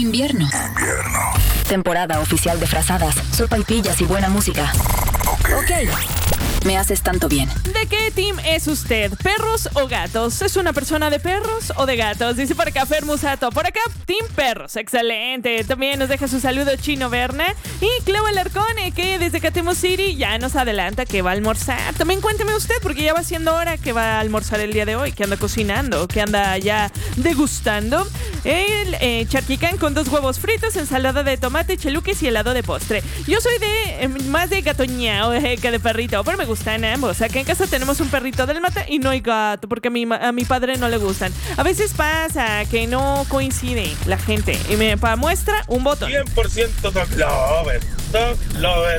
invierno. Temporada oficial de frazadas, sopaipillas y buena música. Ok. Me haces tanto bien. ¿De qué team es usted? ¿Perros o gatos? ¿Es una persona de perros o de gatos? Dice por acá Fer Musato. Por acá, team perros. Excelente. También nos deja su saludo Chino Berna. Y Clau Alarcón, que desde Catemo City ya nos adelanta que va a almorzar. También cuénteme usted, porque ya va siendo hora que va a almorzar el día de hoy. Que anda cocinando, que anda ya degustando. El charquicán con 2 huevos fritos, ensalada de tomate, cheluques y helado de postre. Yo soy de más de gatoñao que de perrito, pero me gustan ambos. Acá en casa tenemos un perrito del mata y no hay gato, porque a mi padre no le gustan. A veces pasa que no coincide la gente. Y para muestra, un botón. 100% dog lover. Dog lover.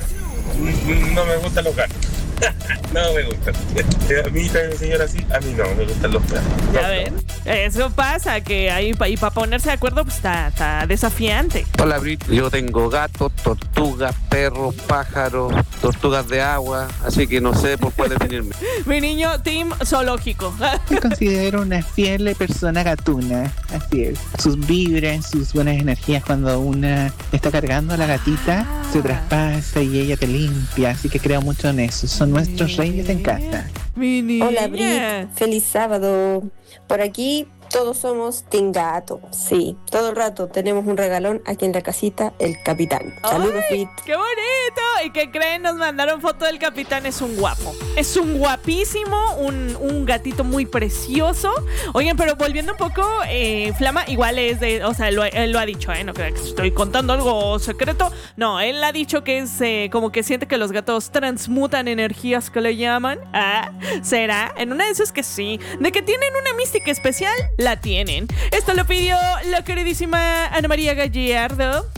No me gustan los gatos. No me gustan. A mí también, señora, así. A mí no me gustan los perros. Ya ven, eso pasa, que ahí y para ponerse de acuerdo pues está desafiante. Hola, Brit. Yo tengo gatos, tortugas, perros, pájaros, tortugas de agua, así que no sé por cuál definirme. Mi niño, team zoológico. Me considero una fiel persona gatuna, así es. Sus vibras, sus buenas energías cuando una está cargando a la gatita, se traspasa y ella te limpia, así que creo mucho en eso. Son nuestros reyes en casa. Mi niña. Hola Brit, feliz sábado. Por aquí todos somos Team Gato. Sí, todo el rato tenemos un regalón aquí en la casita, el capitán. Saludos, Brit. ¡Qué bonito! ¿Y qué creen? Nos mandaron foto del capitán. Es un guapo. Es un guapísimo, un gatito muy precioso. Oigan, pero volviendo un poco, Flama igual es de... O sea, él lo ha dicho, no crean que estoy contando algo secreto. No, él ha dicho que es como que siente que los gatos transmutan energías, que le llaman. ¿Será? En una de esas que sí. De que tienen una mística especial, la tienen. Esto lo pidió la queridísima Ana María Gallardo.